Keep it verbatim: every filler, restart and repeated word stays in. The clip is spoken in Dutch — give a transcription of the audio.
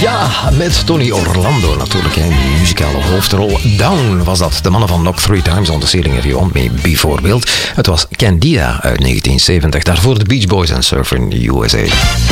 Ja, met Tony Orlando natuurlijk in die muzikale hoofdrol. Down was dat. De mannen van Knock Three Times on the Ceiling If You Want Me, bijvoorbeeld. Het was Candida uit negentien zeventig. Daarvoor de Beach Boys en Surfing U S A.